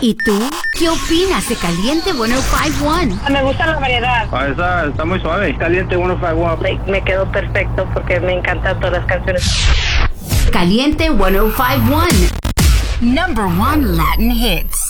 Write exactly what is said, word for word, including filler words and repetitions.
¿Y tú? ¿Qué opinas de Caliente ciento cincuenta y uno? Me gusta la variedad. Ah, esa está muy suave. Caliente ciento cincuenta y uno. Like, me quedó perfecto porque me encantan todas las canciones. Caliente ciento cincuenta y uno. Number one Latin hits.